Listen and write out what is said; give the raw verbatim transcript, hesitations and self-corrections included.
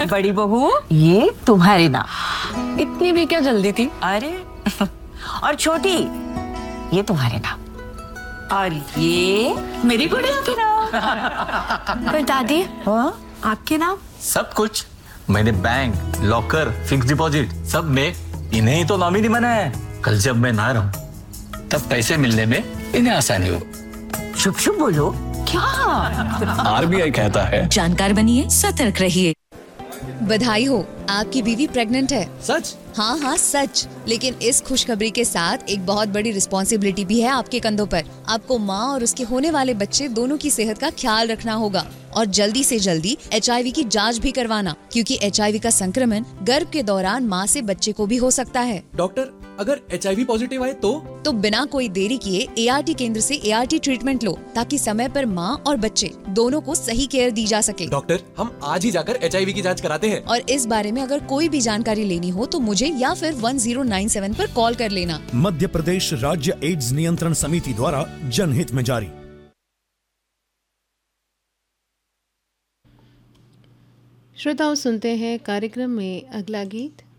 बड़ी बहू, ये तुम्हारे नाम। इतनी भी क्या जल्दी थी? अरे और छोटी, ये तुम्हारे नाम। और ये मेरी गुड़िया के नाम। पर दादी, हाँ? आपके नाम? सब कुछ मैंने बैंक, लॉकर, फिक्स डिपॉजिट सब में इन्हें ही तो नॉमिनी बनाया है। कल जब मैं ना रहूं तब पैसे मिलने में इन्हें आसानी हो। शुभ शुभ बोलो। क्या? आरबीआई कहता है जानकार बनिए, सतर्क रहिए। बधाई हो, आपकी बीवी प्रेग्नेंट है। सच? हाँ हाँ सच। लेकिन इस खुशखबरी के साथ एक बहुत बड़ी रिस्पॉन्सिबिलिटी भी है आपके कंधों पर। आपको माँ और उसके होने वाले बच्चे दोनों की सेहत का ख्याल रखना होगा और जल्दी से जल्दी एच आई वी की जांच भी करवाना, क्योंकि एच आई वी का संक्रमण गर्भ के दौरान माँ से बच्चे को भी हो सकता है। डॉक्टर, अगर एच आई वी पॉजिटिव आए तो? तो बिना कोई देरी किए ए आर टी केंद्र से ए आर टी ट्रीटमेंट लो, ताकि समय पर माँ और बच्चे दोनों को सही केयर दी जा सके। डॉक्टर, हम आज ही जाकर एच आई वी की जांच कराते हैं। और इस बारे में अगर कोई भी जानकारी लेनी हो तो मुझे या फिर वन जीरो नाइन सेवन पर कॉल कर लेना। मध्य प्रदेश राज्य एड्स नियंत्रण समिति द्वारा जनहित में जारी। श्रोताओं, सुनते हैं कार्यक्रम में अगला गीत।